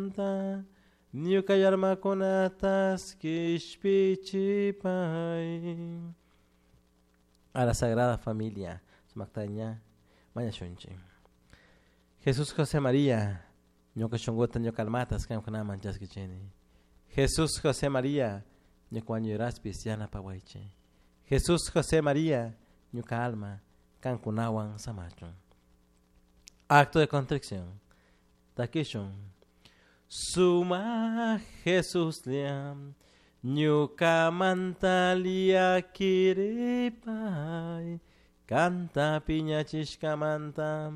manta, ñuka yarmakunatas kishpichipay. A la Sagrada Familia, Smaktaña, Maña Shunchi. Jesús José María, ñuka shunguta ñuka almatas, kamkana manchas kicheni. Jesús José María, ñuka wañuraspis yana pawaiche. Jesús José María, ñuka alma, kankunawan samachon. Acto de contrición. Takishun. Suma Jesús liam, ñuka mantalia kiripay, canta piña chishkamanta.